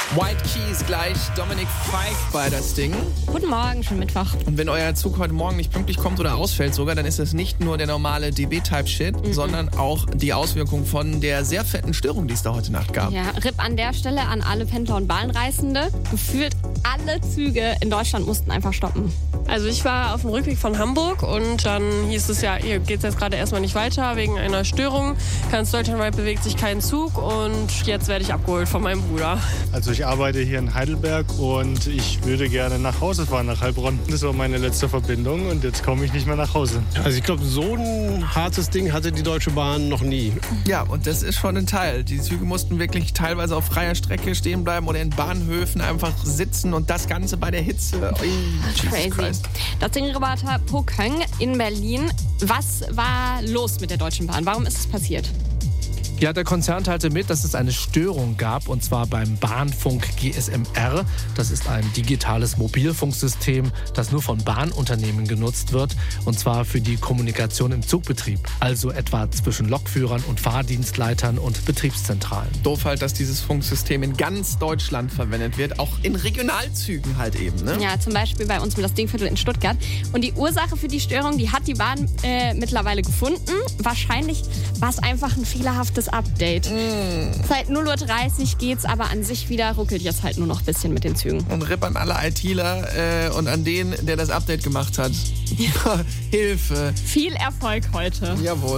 White Keys gleich, Dominic Fike bei das Ding. Guten Morgen, schönen Mittwoch. Und wenn euer Zug heute Morgen nicht pünktlich kommt oder ausfällt sogar, dann ist das nicht nur der normale DB-Type-Shit, sondern auch die Auswirkung von der sehr fetten Störung, die es da heute Nacht gab. Ja, RIP an der Stelle an alle Pendler und Bahnreisende. Gefühlt alle Züge in Deutschland mussten einfach stoppen. Also ich war auf dem Rückweg von Hamburg und dann hieß es ja, hier geht es jetzt gerade erstmal nicht weiter wegen einer Störung. Ganz deutschlandweit bewegt sich kein Zug und jetzt werde ich abgeholt von meinem Bruder. Also ich arbeite hier in Heidelberg und ich würde gerne nach Hause fahren, nach Heilbronn. Das war meine letzte Verbindung und jetzt komme ich nicht mehr nach Hause. Also ich glaube, so ein hartes Ding hatte die Deutsche Bahn noch nie. Ja, und das ist schon ein Teil. Die Züge mussten wirklich teilweise auf freier Strecke stehen bleiben oder in Bahnhöfen einfach sitzen und das Ganze bei der Hitze. Crazy. Christ. Das Ding-Reporter Puköng in Berlin. Was war los mit der Deutschen Bahn? Warum ist es passiert? Ja, der Konzern teilte mit, dass es eine Störung gab, und zwar beim Bahnfunk GSM-R. Das ist ein digitales Mobilfunksystem, das nur von Bahnunternehmen genutzt wird, und zwar für die Kommunikation im Zugbetrieb, also etwa zwischen Lokführern und Fahrdienstleitern und Betriebszentralen. Doof halt, dass dieses Funksystem in ganz Deutschland verwendet wird, auch in Regionalzügen halt eben, ne? Ja, zum Beispiel bei uns im Das Dingviertel in Stuttgart. Und die Ursache für die Störung, die hat die Bahn mittlerweile gefunden. Wahrscheinlich war es einfach ein fehlerhaftes Update. Seit 0:30 Uhr geht's, aber an sich wieder ruckelt jetzt halt nur noch ein bisschen mit den Zügen. Und RIP an alle ITler und an den, der das Update gemacht hat. Hilfe. Viel Erfolg heute. Jawohl.